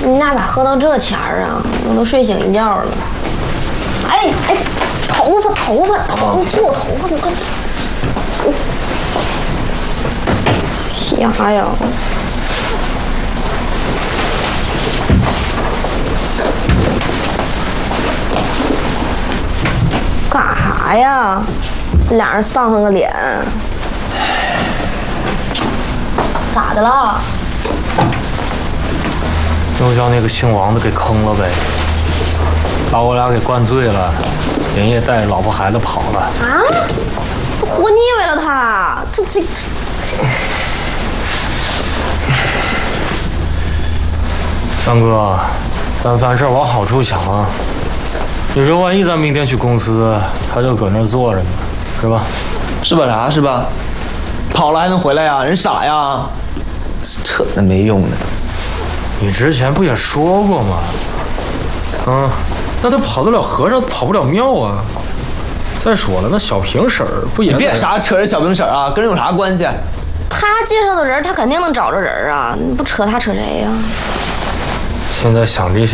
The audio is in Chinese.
你那咋喝到这前儿啊？我都睡醒一觉了。哎，头发，你做头发，你快瞎呀！干啥呀？俩人丧丧个脸，咋的了？ 又叫那个姓王的给坑了呗，把我俩给灌醉了，连夜带着老婆孩子跑了。 啊！活腻歪了他，这。 三哥，咱这往好处想啊。你说万一咱明天去公司，他就搁那儿坐着呢，是吧？ 是吧？啥是吧？跑了还能回来呀？人傻呀？扯那没用的。 你之前不也说过吗？那他跑得了和尚，跑不了庙啊。再说了，那小平婶儿不也…… 你别傻扯着小平婶啊，跟人有啥关系？ 他介绍的人，他肯定能找着人啊！你不扯他扯谁呀？ 现在想这些。